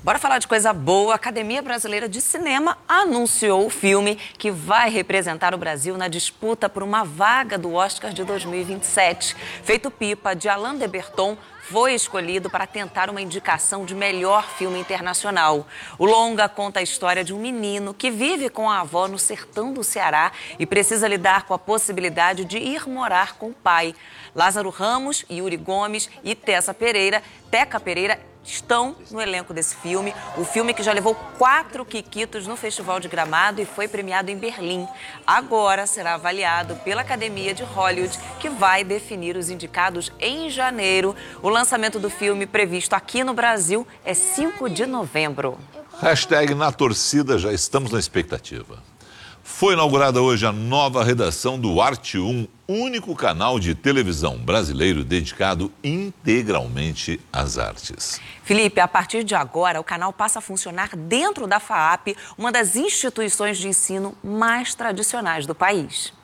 Bora falar de coisa boa. A Academia Brasileira de Cinema anunciou o filme que vai representar o Brasil na disputa por uma vaga do Oscar de 2027. Feito Pipa, de Alain de Botton, foi escolhido para tentar uma indicação de melhor filme internacional. O longa conta a história de um menino que vive com a avó no sertão do Ceará e precisa lidar com a possibilidade de ir morar com o pai. Lázaro Ramos, Yuri Gomes e Teca Pereira estão no elenco desse filme. O filme que já levou 4 quiquitos no Festival de Gramado e foi premiado em Berlim. Agora será avaliado pela Academia de Hollywood, que vai definir os indicados em janeiro. O lançamento do filme, previsto aqui no Brasil, é 5 de novembro. Hashtag na torcida, já estamos na expectativa. Foi inaugurada hoje a nova redação do Arte 1, único canal de televisão brasileiro dedicado integralmente às artes. Felipe, a partir de agora, o canal passa a funcionar dentro da FAAP, uma das instituições de ensino mais tradicionais do país.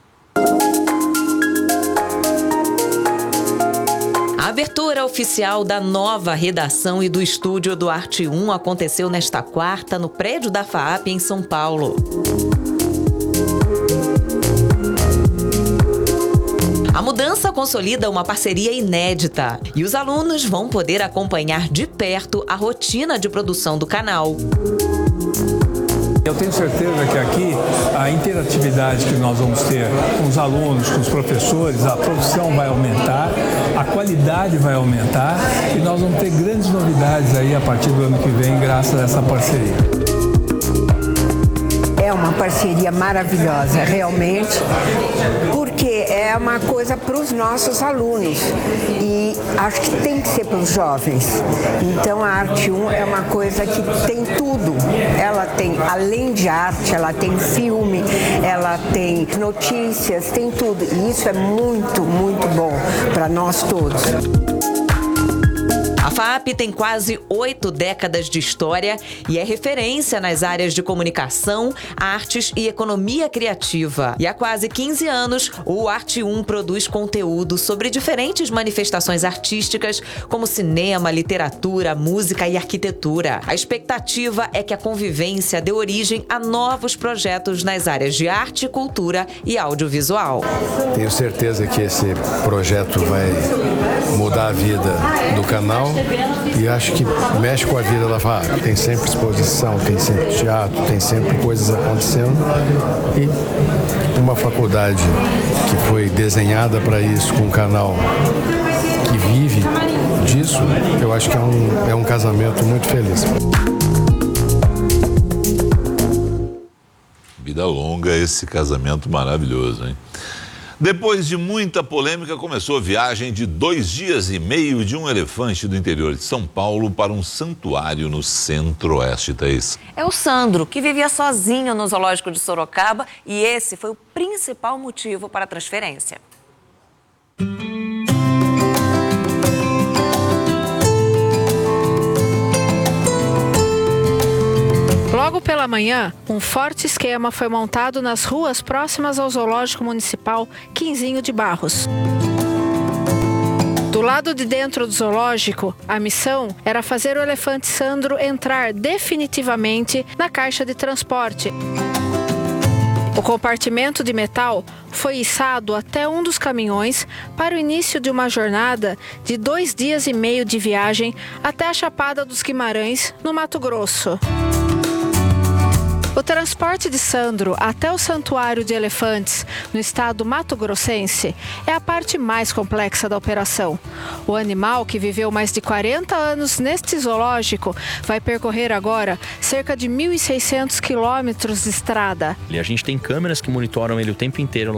A abertura oficial da nova redação e do estúdio do Arte 1 aconteceu nesta quarta no prédio da FAAP em São Paulo. A mudança consolida uma parceria inédita e os alunos vão poder acompanhar de perto a rotina de produção do canal. Eu tenho certeza que aqui a interatividade que nós vamos ter com os alunos, com os professores, a produção vai aumentar, a qualidade vai aumentar e nós vamos ter grandes novidades aí a partir do ano que vem, graças a essa parceria. É uma parceria maravilhosa, realmente, porque é uma coisa para os nossos alunos e acho que tem que ser para os jovens. Então a Arte 1 é uma coisa que tem tudo. Ela tem, além de arte, ela tem filme, ela tem notícias, tem tudo. E isso é muito, muito bom para nós todos. A FAAP tem quase 8 décadas de história e é referência nas áreas de comunicação, artes e economia criativa. E há quase 15 anos, o Arte 1 produz conteúdo sobre diferentes manifestações artísticas, como cinema, literatura, música e arquitetura. A expectativa é que a convivência dê origem a novos projetos nas áreas de arte, cultura e audiovisual. Tenho certeza que esse projeto vai mudar a vida do canal. E acho que mexe com a vida da FAAP. Tem sempre exposição, tem sempre teatro, tem sempre coisas acontecendo. E uma faculdade que foi desenhada para isso, com um canal que vive disso, eu acho que é um casamento muito feliz. Vida longa, esse casamento maravilhoso, hein? Depois de muita polêmica, começou a viagem de 2 dias e meio de um elefante do interior de São Paulo para um santuário no centro-oeste, Thaís. É o Sandro, que vivia sozinho no zoológico de Sorocaba, e esse foi o principal motivo para a transferência. Logo pela manhã, um forte esquema foi montado nas ruas próximas ao Zoológico Municipal Quinzinho de Barros. Do lado de dentro do zoológico, a missão era fazer o elefante Sandro entrar definitivamente na caixa de transporte. O compartimento de metal foi içado até um dos caminhões para o início de uma jornada de 2 dias e meio de viagem até a Chapada dos Guimarães, no Mato Grosso. O transporte de Sandro até o Santuário de Elefantes, no estado mato-grossense, é a parte mais complexa da operação. O animal, que viveu mais de 40 anos neste zoológico, vai percorrer agora cerca de 1.600 quilômetros de estrada. A gente tem câmeras que monitoram ele o tempo inteiro